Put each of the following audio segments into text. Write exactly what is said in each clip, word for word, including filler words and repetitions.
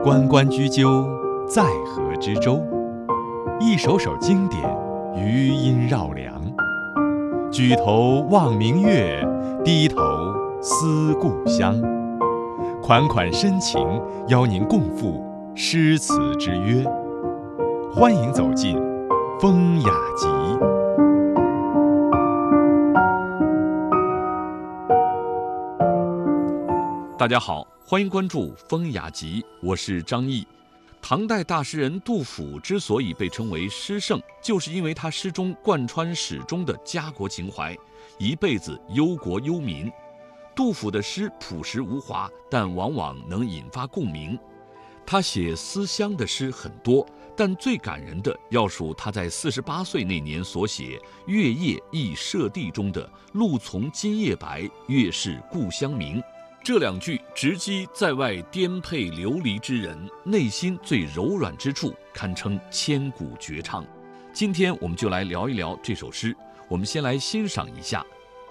关关雎鸠，在河之洲。一首首经典，余音绕梁。举头望明月，低头思故乡。款款深情，邀您共赴诗词之约。欢迎走进《风雅集》。 大家好，欢迎关注《风雅集》，我是张毅。唐代大诗人杜甫之所以被称为诗圣，就是因为他诗中贯穿始终的家国情怀，一辈子忧国忧民。杜甫的诗朴实无华，但往往能引发共鸣。他写思乡的诗很多，但最感人的要数他在四十八岁那年所写《月夜忆舍弟》中的“露从今夜白，月是故乡明”。这两句直击在外颠沛流离之人内心最柔软之处，堪称千古绝唱。今天我们就来聊一聊这首诗。我们先来欣赏一下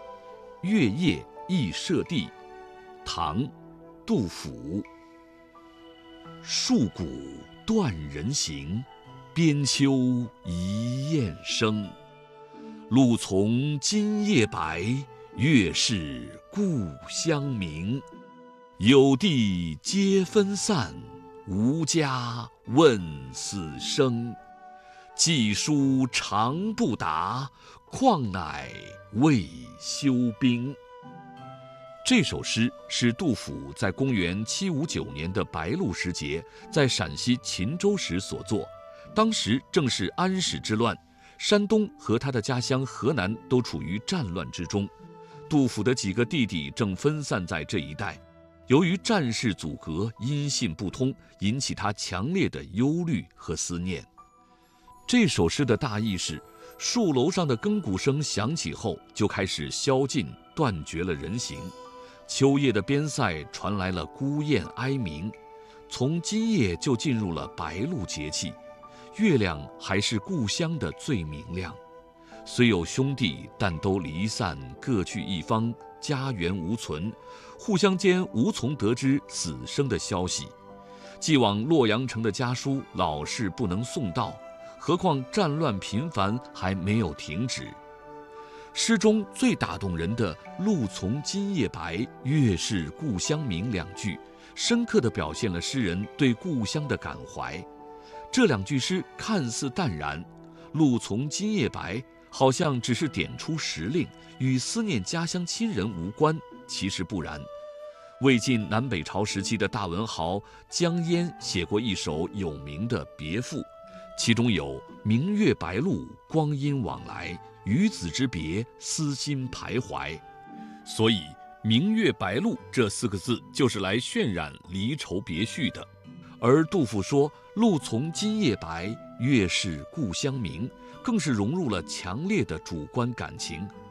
《月夜忆舍弟》，唐·杜甫。戍鼓断人行，边秋一雁声。露从今夜白，月是故乡明。有地皆分散，无家问死生。寄书长不达，况乃未休兵。这首诗是杜甫在公元七五九年的白露时节，在陕西秦州时所作。当时正是安史之乱，山东和他的家乡河南都处于战乱之中。杜甫的几个弟弟正分散在这一带，由于战事阻隔，音信不通，引起他强烈的忧虑和思念。这首诗的大意是，树楼上的更鼓声响起后，就开始宵禁，断绝了人行。秋夜的边塞传来了孤雁哀鸣，从今夜就进入了白露节气，月亮还是故乡的最明亮。虽有兄弟，但都离散，各去一方，家园无存，互相间无从得知死生的消息。寄往洛阳城的家书老是不能送到，何况战乱频繁还没有停止。诗中最打动人的“露从今夜白，月是故乡明”两句，深刻地表现了诗人对故乡的感怀。这两句诗看似淡然，“露从今夜白”好像只是点出时令，与思念家乡亲人无关，其实不然。魏晋南北朝时期的大文豪江淹写过一首有名的别赋，其中有“明月白露，光阴往来，与子之别，思心徘徊”。所以“明月白露”这四个字就是来渲染离愁别绪的。而杜甫说“露从今夜白，月是故乡明”，更是融入了强烈的主观感情，